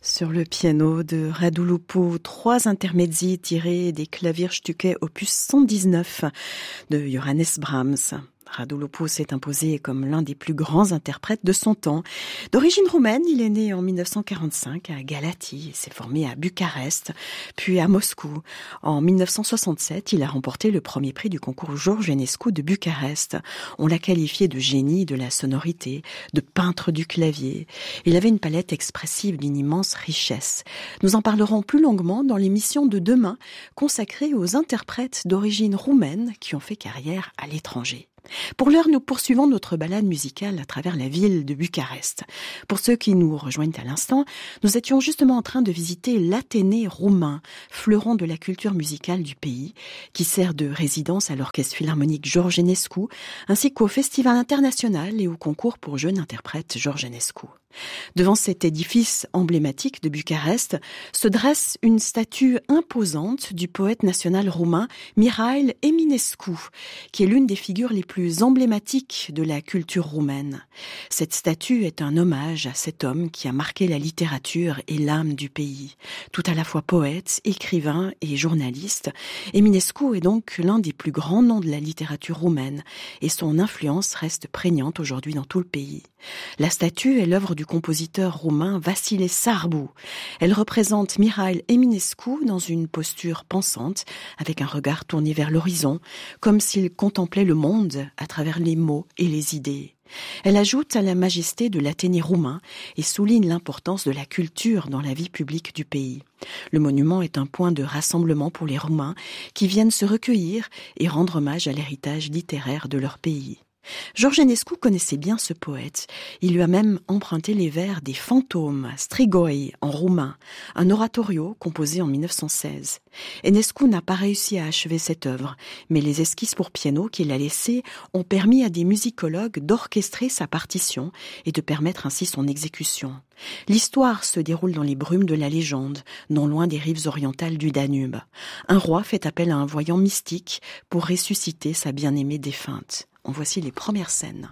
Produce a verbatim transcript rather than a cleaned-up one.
Sur le piano de Radu Lupu, trois intermezzi tirés des Klavierstücke opus cent dix-neuf de Johannes Brahms. Radu Lupu s'est imposé comme l'un des plus grands interprètes de son temps. D'origine roumaine, il est né en mille neuf cent quarante-cinq à Galați et s'est formé à Bucarest, puis à Moscou. En mille neuf cent soixante-sept, il a remporté le premier prix du concours George Enescu de Bucarest. On l'a qualifié de génie de la sonorité, de peintre du clavier. Il avait une palette expressive d'une immense richesse. Nous en parlerons plus longuement dans l'émission de demain, consacrée aux interprètes d'origine roumaine qui ont fait carrière à l'étranger. Pour l'heure, nous poursuivons notre balade musicale à travers la ville de Bucarest. Pour ceux qui nous rejoignent à l'instant, nous étions justement en train de visiter l'Athénée roumain, fleuron de la culture musicale du pays, qui sert de résidence à l'orchestre philharmonique George Enescu, ainsi qu'au festival international et au concours pour jeunes interprètes George Enescu. Devant cet édifice emblématique de Bucarest se dresse une statue imposante du poète national roumain Mihail Eminescu, qui est l'une des figures les plus emblématiques de la culture roumaine. Cette statue est un hommage à cet homme qui a marqué la littérature et l'âme du pays. Tout à la fois poète, écrivain et journaliste, Eminescu est donc l'un des plus grands noms de la littérature roumaine et son influence reste prégnante aujourd'hui dans tout le pays. La statue est l'œuvre du compositeur roumain Vasile Sârbu. Elle représente Mihail Eminescu dans une posture pensante, avec un regard tourné vers l'horizon, comme s'il contemplait le monde à travers les mots et les idées. Elle ajoute à la majesté de l'Athénée roumain et souligne l'importance de la culture dans la vie publique du pays. Le monument est un point de rassemblement pour les Roumains qui viennent se recueillir et rendre hommage à l'héritage littéraire de leur pays. George Enescu connaissait bien ce poète. Il lui a même emprunté les vers des fantômes, strigoi en roumain, un oratorio composé en mille neuf cent seize. Enescu n'a pas réussi à achever cette œuvre, mais les esquisses pour piano qu'il a laissées ont permis à des musicologues d'orchestrer sa partition et de permettre ainsi son exécution. L'histoire se déroule dans les brumes de la légende, non loin des rives orientales du Danube. Un roi fait appel à un voyant mystique pour ressusciter sa bien-aimée défunte. En voici les premières scènes.